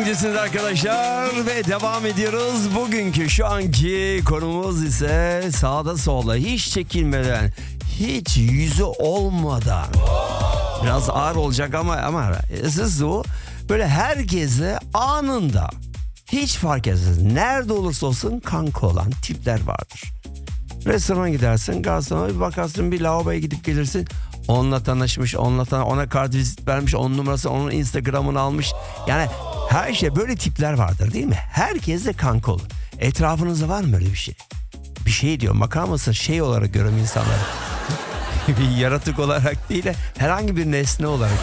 Yayındasınız arkadaşlar ve devam ediyoruz. Bugünkü şu anki konumuz ise sağda solda hiç çekinmeden, hiç yüzü olmadan. Biraz ağır olacak ama esas o. Böyle herkese anında, hiç fark etmez, nerede olursa olsun kanka olan tipler vardır. Restorana gidersin, garsona bir bakarsın, bir lavaboya gidip gelirsin. Onunla tanışmış, ona kartvizit vermiş, onun numarası, onun Instagram'ını almış. Yani her şey, böyle tipler vardır değil mi? Herkes de kanka olur. Etrafınızda var mı öyle bir şey? Bir şey diyor, bakar mısın, şey olarak görüyorum insanları. Bir yaratık olarak değil de herhangi bir nesne olarak.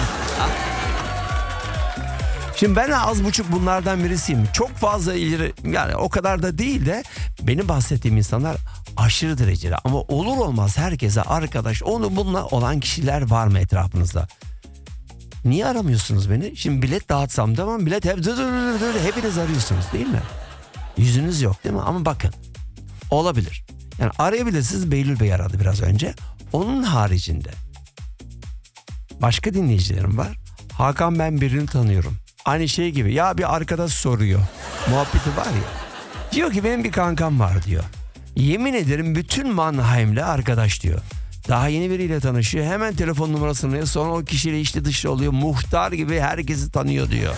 Şimdi ben az buçuk bunlardan birisiyim. Çok fazla ileri, yani o kadar da değil de benim bahsettiğim insanlar aşırı derecede. Ama olur olmaz herkese arkadaş, onu bununla olan kişiler var mı etrafınızda? Niye aramıyorsunuz beni? Şimdi bilet dağıtsam, tamam, bilet hep hepiniz arıyorsunuz değil mi? Yüzünüz yok değil mi? Ama bakın, olabilir. Yani arayabilirsiniz. Behlül Bey aradı biraz önce. Onun haricinde başka dinleyicilerim var. Hakan, ben birini tanıyorum. Aynı şey gibi, ya bir arkadaş soruyor. Muhabbeti var ya. Diyor ki benim bir kankam var diyor. Yemin ederim bütün Mannheim'le arkadaş diyor. Daha yeni biriyle tanışıyor. Hemen telefon numarasını alıyor. Sonra o kişiyle içli dışlı oluyor. Muhtar gibi herkesi tanıyor diyor.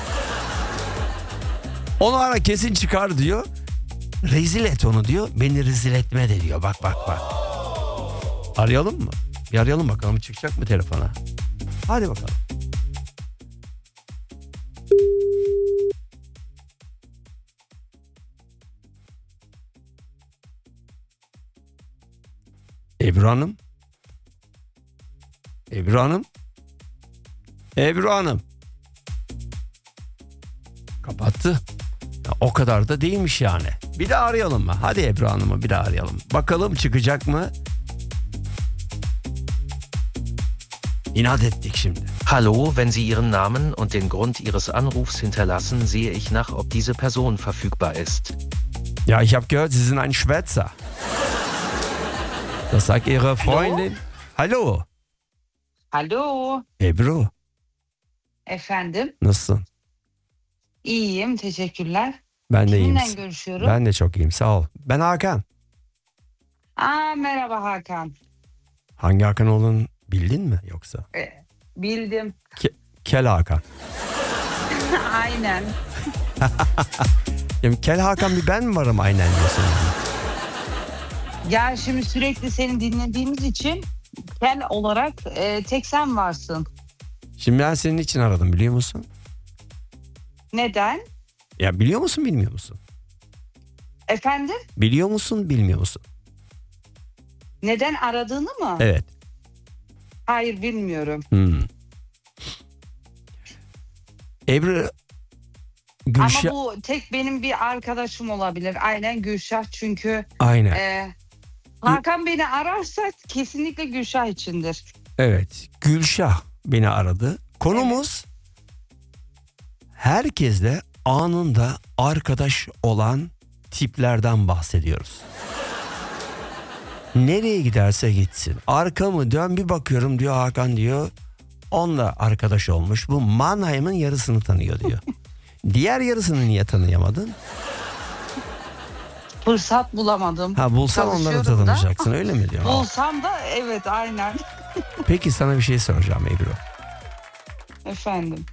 Onu ara, kesin çıkar diyor. Rezil et onu diyor. Beni rezil etme de diyor. Bak. Arayalım mı? Bir arayalım bakalım, çıkacak mı telefona? Hadi bakalım. Ebru Hanım. Kapattı. Ya, o kadar da değilmiş yani. Bir daha arayalım mı? Hadi Ebru Hanım'ı bir daha arayalım. Bakalım çıkacak mı? İnat ettik şimdi. Hallo, wenn Sie Ihren Namen und den Grund Ihres Anrufs hinterlassen, sehe ich nach, ob diese Person verfügbar ist. Ja, ich habe gehört, Sie sind ein Schwätzer. Das sagt Ihre Freundin. Hallo. Alo, Ebru, efendim. nasılsın? İyiyim, teşekkürler. Ben de iyiyim. Kiminle görüşüyorum? Ben de çok iyiyim, sağ ol. Ben Hakan. Merhaba Hakan. Hangi Hakan olduğunu bildin mi yoksa? Bildim. Kel Hakan. Aynen. Yani Kel Hakan bir ben mi varım aynen diyorsun yani? Ya şimdi sürekli seni dinlediğimiz için kel olarak tek sen varsın. Şimdi ben senin için aradım, biliyor musun? Neden? Ya biliyor musun, bilmiyor musun? Efendim? Biliyor musun, bilmiyor musun? Neden aradığını mı? Evet. Hayır, bilmiyorum. Ebru, Gülşah. Ama bu tek benim bir arkadaşım olabilir. Aynen Gülşah, çünkü Aynen. Hakan beni ararsa kesinlikle Gülşah içindir. Evet, Gülşah beni aradı. Konumuz herkesle anında arkadaş olan tiplerden bahsediyoruz. Nereye giderse gitsin, arkamı dön bir bakıyorum diyor, Hakan diyor, onunla arkadaş olmuş. Bu Mannheim'ın yarısını tanıyor diyor. Diğer yarısını niye tanıyamadın? Fırsat bulamadım. Ha, bulsan onları Çalışıyorum da. tanıyacaksın, öyle mi diyor? Bulsam da evet, aynen. Peki sana bir şey soracağım Ebru. Efendim.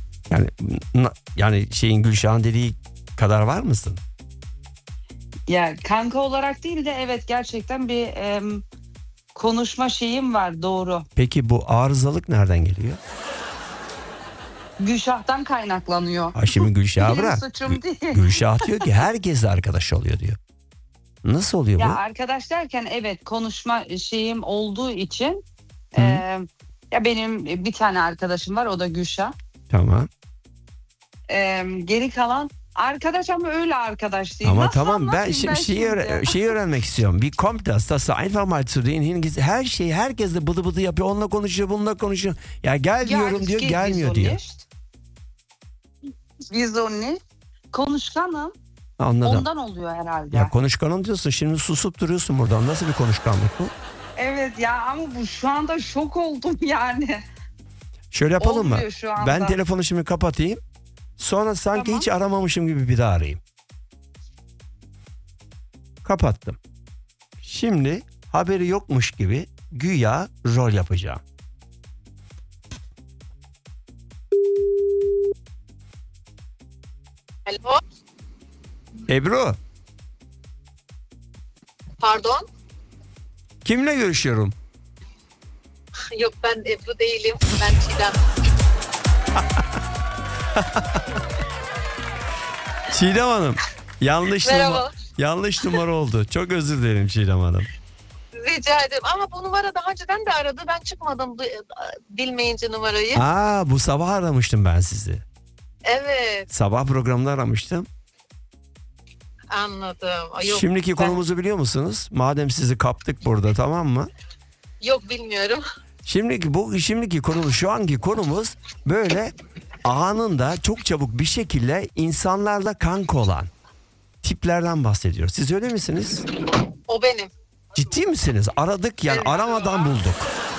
Yani şeyin, Gülşah'ın dediği kadar var mısın? Ya kanka olarak değil de evet, gerçekten bir konuşma şeyim var, doğru. Peki bu arızalık nereden geliyor? Gülşah'tan kaynaklanıyor. Ha, şimdi Gülşah'ı Benim bırak. suçum değil. Gülşah diyor ki herkesle arkadaş oluyor diyor. Nasıl oluyor bu? Ya arkadaş derken evet, konuşma şeyim olduğu için ya benim bir tane arkadaşım var, o da Gülşah. Tamam. Geri kalan arkadaş, ama öyle arkadaş değil. Ama Nasıl tamam, ben anlatayım şimdi şeyi öğrenmek istiyorum. Wie kommt das? Dass du einfach mal zu denen hingehst. Her şeyi herkes de bıdı bıdı yapıyor. Onunla konuşuyor, bununla konuşuyor. Ya gel diyorum diyor, gelmiyor diyor. Wieso nicht? Konuşkanım. Anladım. Ondan oluyor herhalde. Ya konuşkanım diyorsun, şimdi susup duruyorsun buradan. Nasıl bir konuşkanlık bu? Evet ya, ama bu şu anda şok oldum yani. Şöyle yapalım mı? Olmuyor şu anda. Ben telefonu şimdi kapatayım. Sonra sanki Tamam. hiç aramamışım gibi bir daha arayayım. Kapattım. Şimdi haberi yokmuş gibi güya rol yapacağım. Alo, Ebru, pardon. kimle görüşüyorum? Yok, ben Ebru değilim. Ben Çiğdem. Çiğdem Hanım. Merhaba. Yanlış numara oldu. Çok özür dilerim Çiğdem Hanım. Rica ederim. Ama bu numara daha önceden de aradı. Ben çıkmadım bilmeyince numarayı. Bu sabah aramıştım ben sizi. Evet, Sabah programında aramıştım. anladım. Ay, Yok, Şimdiki ben- konumuzu biliyor musunuz? Madem sizi kaptık burada, tamam mı? Yok, bilmiyorum. Şimdiki konumuz, şu anki konumuz böyle anında çok çabuk bir şekilde insanlarla kanka olan tiplerden bahsediyoruz. Siz öyle misiniz? O benim. Ciddi misiniz? Aradık yani, Evet. aramadan bulduk.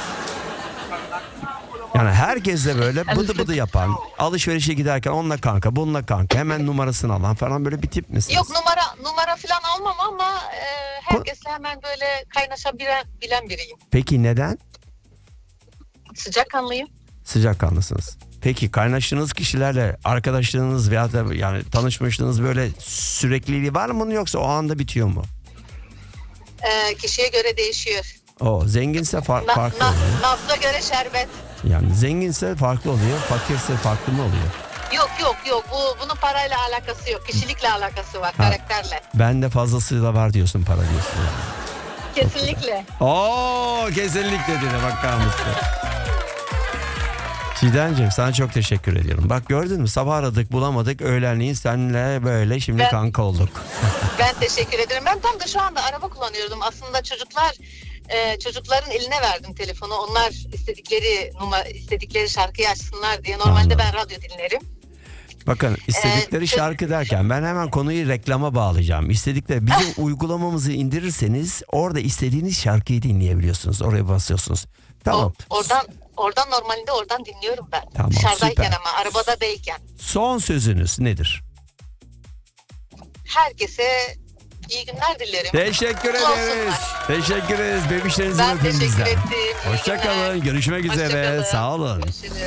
Yani herkesle böyle bıdı bıdı yapan, alışverişe giderken onunla kanka, bununla kanka, hemen numarasını alan falan böyle bir tip misiniz? Yok, numara falan almam ama herkesle hemen böyle kaynaşabilen biriyim. Peki neden? Sıcakkanlıyım. Sıcakkanlısınız. Peki kaynaştığınız kişilerle arkadaşlığınız veya da yani tanışmışlığınız böyle sürekliliği var mı bunun, yoksa o anda bitiyor mu? Kişiye göre değişiyor. O zenginse farklı oluyor. Nabza göre şerbet. Yani zenginse farklı oluyor, fakirse farklı mı oluyor? Yok. Bunun parayla alakası yok. Kişilikle alakası var, karakterle. Bende fazlasıyla var diyorsun, para diyorsun yani. Kesinlikle. Kesinlikle dedi, bakar mısın? Çiğdemciğim, sana çok teşekkür ediyorum. Bak gördün mü, sabah aradık bulamadık, öğlenleyin seninle böyle şimdi Ben- kanka olduk. Ben teşekkür ederim. Ben tam da şu anda araba kullanıyordum. Aslında çocukların eline verdim telefonu. Onlar istedikleri şarkıyı açsınlar diye. Normalde Anladım. ben radyo dinlerim. Bakın, istedikleri çok- şarkı derken ben hemen konuyu reklama bağlayacağım. İstedikleri, bizim uygulamamızı indirirseniz orada istediğiniz şarkıyı dinleyebiliyorsunuz. Oraya basıyorsunuz. Tamam. Oradan normalde oradan dinliyorum ben. Tamam, Dışarıdayken süper. ama arabada değilken. Son sözünüz nedir? Herkese iyi günler dilerim. Teşekkür Mutlu ederiz. olsunlar. Teşekkür ederiz. Bebişlerinizi Ben öpün teşekkür bizden. ettim. İyi Hoşçakalın. günler. Görüşmek üzere. Hoşçakalın. Sağ olun. Görüşürüz.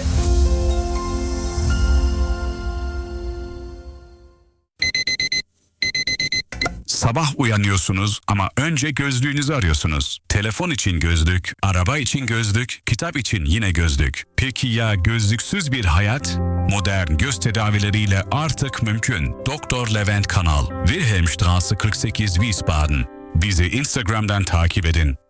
Sabah uyanıyorsunuz ama önce gözlüğünüzü arıyorsunuz. Telefon için gözlük, araba için gözlük, kitap için yine gözlük. Peki ya gözlüksüz bir hayat? Modern göz tedavileriyle artık mümkün. Dr. Levent Kanal, Wilhelmstraße 48 Wiesbaden. Bizi Instagram'dan takip edin.